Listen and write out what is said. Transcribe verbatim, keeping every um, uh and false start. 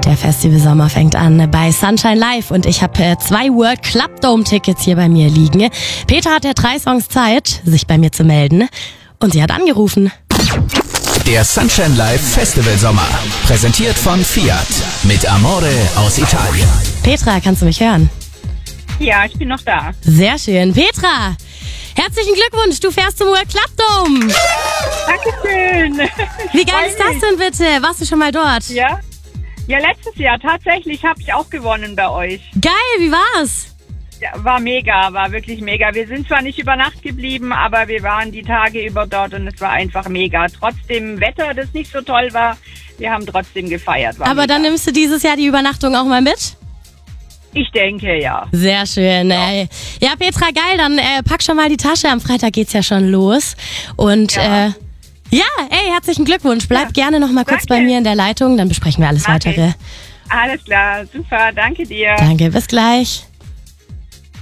Der Festivalsommer fängt an bei Sunshine Live und ich habe äh, zwei World Club Dome Tickets hier bei mir liegen. Petra hat ja drei Songs Zeit, sich bei mir zu melden und sie hat angerufen. Der Sunshine Live Festivalsommer, präsentiert von Fiat mit Amore aus Italien. Petra, kannst du mich hören? Ja, ich bin noch da. Sehr schön. Petra, herzlichen Glückwunsch, du fährst zum World Club Dome. Dankeschön. Wie geil ist das denn bitte? Warst du schon mal dort? Ja, ja letztes Jahr tatsächlich habe ich auch gewonnen bei euch. Geil, wie war's? Ja, war mega, war wirklich mega. Wir sind zwar nicht über Nacht geblieben, aber wir waren die Tage über dort und es war einfach mega. Trotzdem Wetter, das nicht so toll war, wir haben trotzdem gefeiert. War Aber mega. dann nimmst du dieses Jahr die Übernachtung auch mal mit? Ich denke, ja. Sehr schön. Ja, ey. Ja, Petra, geil, dann äh, pack schon mal die Tasche. Am Freitag geht's ja schon los. Und ja, äh, ja ey, herzlichen Glückwunsch. Bleib ja. gerne noch mal kurz Danke. bei mir in der Leitung, dann besprechen wir alles Mach Weitere. ich. Alles klar, super, danke dir. Danke, bis gleich.